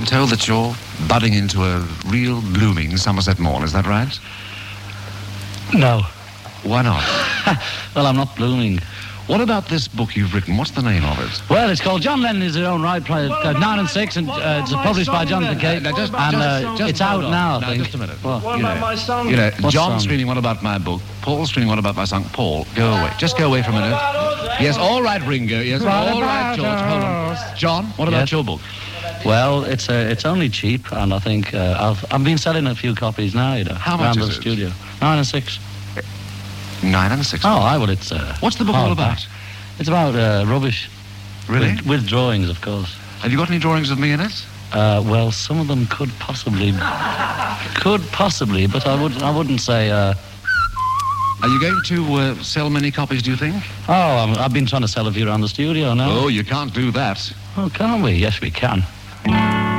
I'm told that you're budding into a real blooming Somerset morn, is that right? No. Why not? Well, I'm not blooming. What about this book you've written? What's the name of it? Well, it's called John Lennon Is His Own Right, 9 and 6, and it's published by Jonathan Cage. It's out now, I think. Just a minute. What about my song? You know, What John's song? screaming, what about my book? Paul's screaming, what about my song? Paul, go away. Just go away for a minute. Yes, all right, Ringo. Yes, all right, George. Hold on. John, what about Yes? your book? Well, it's only cheap, and I think I've been selling a few copies now, you know. How much around is the it? studio. 9 and 6. 9 and 6. Well, it's... What's the book all about? hardback. It's about rubbish. Really? With drawings, of course. Have you got any drawings of me in it? Well, some of them could possibly, but I wouldn't say. Are you going to sell many copies, do you think? I've been trying to sell a few around the studio now. Oh, you can't do that. Oh, can't we? Yes, we can.